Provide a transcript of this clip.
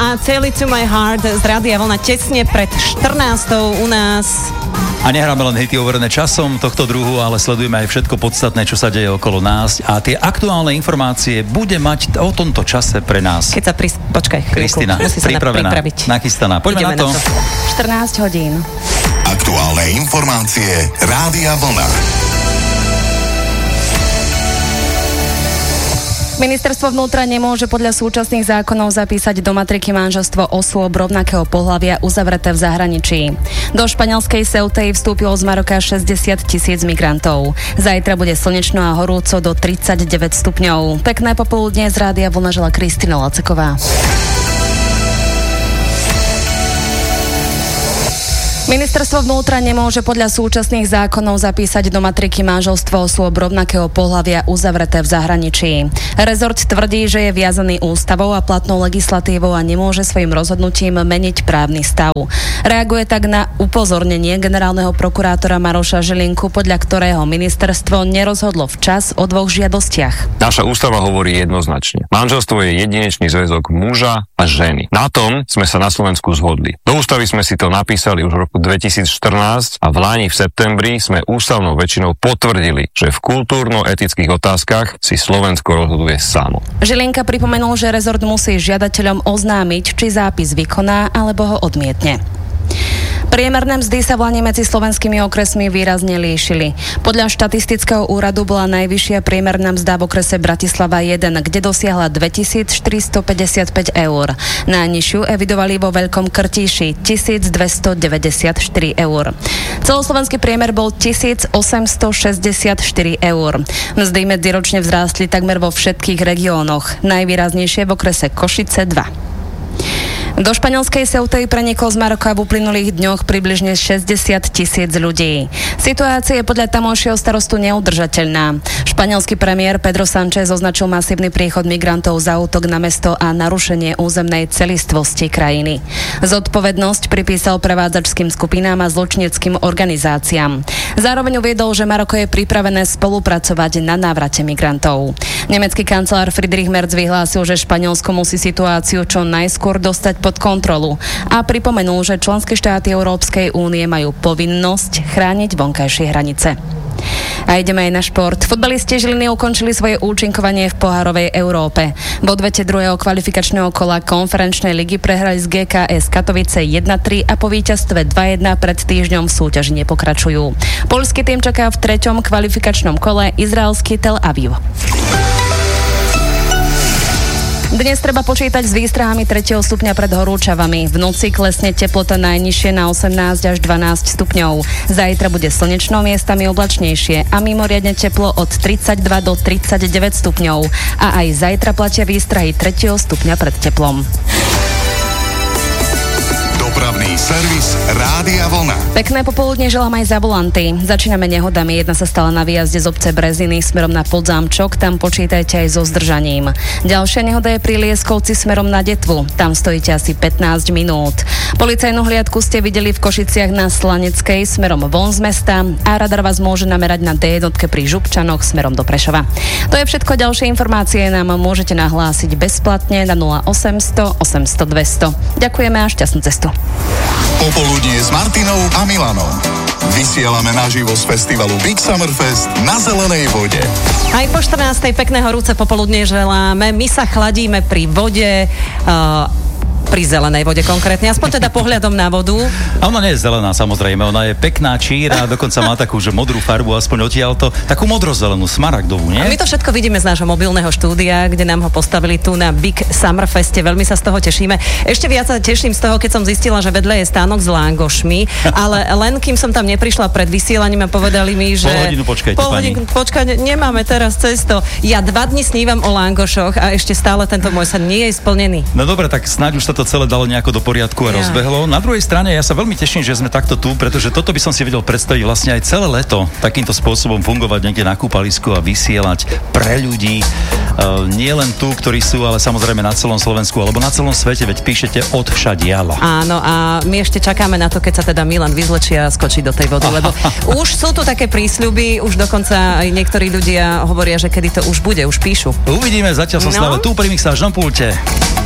a Tell It To My Heart z Rádia Vlna tesne pred 14. u nás. A nehráme len hity overené časom tohto druhu, ale sledujeme aj všetko podstatné, čo sa deje okolo nás. A tie aktuálne informácie bude mať o tomto čase pre nás. Keď sa počkaj, Kristina, pripravená, nachystaná. Poďme na to. 14 hodín. Aktuálne informácie Rádia Vlna. Ministerstvo vnútra nemôže podľa súčasných zákonov zapísať do matriky manželstvo osôb rovnakého pohlavia uzavreté v zahraničí. Do španielskej Ceutej vstúpilo z Maroka 60 000 migrantov. Zajtra bude slnečno a horúco do 39 stupňov. Pekné popoludnie z Rádia Vlna žela Kristina Laceková. Ministerstvo vnútra nemôže podľa súčasných zákonov zapísať do matriky manželstvo osôb rovnakého pohlavia uzavreté v zahraničí. Rezort tvrdí, že je viazaný ústavou a platnou legislatívou a nemôže svojim rozhodnutím meniť právny stav. Reaguje tak na upozornenie generálneho prokurátora Maroša Žilinku, podľa ktorého ministerstvo nerozhodlo včas o dvoch žiadostiach. Naša ústava hovorí jednoznačne. Manželstvo je jedinečný zväzok muža a ženy. Na tom sme sa na Slovensku zhodli. Do ústavy sme si to napísali už v roku 2014 a v lani v septembri sme ústavnou väčšinou potvrdili, že v kultúrno-etických otázkach si Slovensko rozhoduje samo. Žilinka pripomenul, že rezort musí žiadateľom oznámiť, či zápis vykoná alebo ho odmietne. Priemerné mzdy sa v lani medzi slovenskými okresmi výrazne líšili. Podľa štatistického úradu bola najvyššia priemerná mzda v okrese Bratislava 1, kde dosiahla 2455 eur. Najnižšiu evidovali vo Veľkom Krtíši 1294 eur. Celoslovenský priemer bol 1864 eur. Mzdy medziročne vzrástli takmer vo všetkých regiónoch. Najvýraznejšie v okrese Košice 2. Do španielskej Ceutej preniklo z Maroka v uplynulých dňoch približne 60 000 ľudí. Situácia je podľa tamojšieho starostu neudržateľná. Španielský premiér Pedro Sánchez označil masívny príchod migrantov za útok na mesto a narušenie územnej celistvosti krajiny. Zodpovednosť pripísal prevádzačským skupinám a zločineckým organizáciám. Zároveň uviedol, že Maroko je pripravené spolupracovať na návrate migrantov. Nemecký kancelár Friedrich Merz vyhlásil, že Španielsko musí situáciu čo najskôr dostať pod kontrolu a pripomenul, že členské štáty Európskej únie majú povinnosť chrániť vonkajšie hranice. A ideme aj na šport. Futbalisti Žiliny ukončili svoje účinkovanie v pohárovej Európe. V odvete druhého kvalifikačného kola konferenčnej ligy prehrali z GKS Katovice 1-3 a po víťazstve 2-1 pred týždňom v súťaži nepokračujú. Poľský tým čaká v 3. kvalifikačnom kole izraelský Tel Aviv. Dnes treba počítať s výstrahami 3. stupňa pred horúčavami. V noci klesne teplota najnižšie na 18 až 12 stupňov. Zajtra bude slnečno, miestami oblačnejšie a mimoriadne teplo od 32 do 39 stupňov. A aj zajtra platia výstrahy 3. stupňa pred teplom. Dopravný servis Rádia Vlna. Pekné popoludne želám aj za volanty. Začíname nehodami. Jedna sa stala na výjazde z obce Breziny smerom na Podzámčok. Tam počítajte aj so zdržaním. Ďalšia nehoda je pri Lieskovci smerom na Detvu. Tam stojíte asi 15 minút. Policajnú hliadku ste videli v Košiciach na Slaneckej smerom von z mesta a radar vás môže namerať na D1 pri Župčanoch smerom do Prešova. To je všetko. Ďalšie informácie nám môžete nahlásiť bezplatne na 0800 800 200. Ďakujeme a šťastnú cestu. Popoludnie s Martinou a Milanom. Vysielame naživo z festivalu Big Summer Fest na Zelenej vode. Aj po 14. pekné horúce popoludnie želáme. My sa chladíme pri vode, pri zelenej vode konkrétne, aspoň teda pohľadom na vodu. A ona nie je zelená, samozrejme, ona je pekná, číra, dokonca má takú, že modrú farbu, aspoň odtiaľto, takú modrozelenú, smaragdovú, nie? A my to všetko vidíme z nášho mobilného štúdia, kde nám ho postavili tu na Big Summer Feste, veľmi sa z toho tešíme. Ešte viac sa teším z toho, keď som zistila, že vedľa je stánok s langošmi, ale len kým som tam neprišla pred vysielaním a povedali mi, že pol hodinu počkajte, nemáme teraz cesto. Ja 2 dni snívam o langošoch a ešte stále tento môj sen nie je splnený. No dobre, tak snáď už sa to celé dalo nejako do poriadku a rozbehlo. Na druhej strane ja sa veľmi teším, že sme takto tu, pretože toto by som si vedel predstaviť vlastne aj celé leto takýmto spôsobom fungovať niekde na kúpalisku a vysielať pre ľudí. Nie len tu, ktorí sú, ale samozrejme na celom Slovensku alebo na celom svete, veď píšete odvšadiaľ. Áno, a my ešte čakáme na to, keď sa teda Milan vyzlečí a skočí do tej vody, lebo už sú tu také prísľuby, už dokonca aj niektorí ľudia hovoria, že kedy to už bude, už píšu. Uvidíme, zatiaľ som stále tu pri mixážnom pulte.